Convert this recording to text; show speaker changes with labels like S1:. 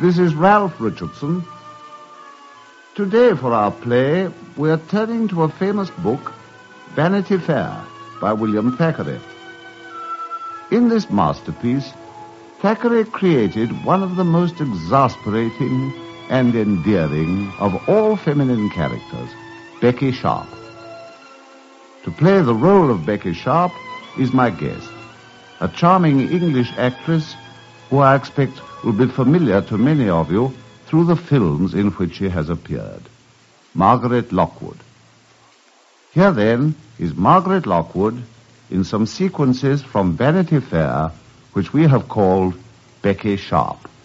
S1: This is Ralph Richardson. Today for our play, we're turning to a famous book, Vanity Fair, by William Thackeray. In this masterpiece, Thackeray created one of the most exasperating and endearing of all feminine characters, Becky Sharp. To play the role of Becky Sharp is my guest, a charming English actress who I expect will be familiar to many of you through the films in which she has appeared, Margaret Lockwood. Here, then, is Margaret Lockwood in some sequences from Vanity Fair, which we have called Becky Sharp.